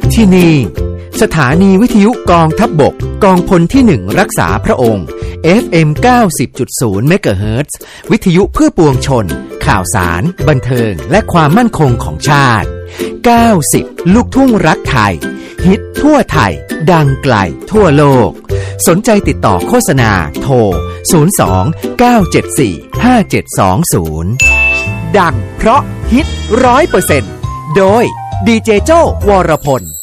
ที่นี่สถานีวิทยุกองทัพบกกองพลที่1รักษาพระองค์ FM 90.0 เมกะเฮิรตซ์วิทยุเพื่อปวงชนข่าวสารบันเทิงและความมั่นคงของชาติ90ลูกทุ่งรักไทยฮิตทั่วไทยดังไกลทั่วโลกสนใจติดต่อโฆษณาโทร02 974 5720ดังเพราะฮิต 100% โดยดีเจโจ้วรพล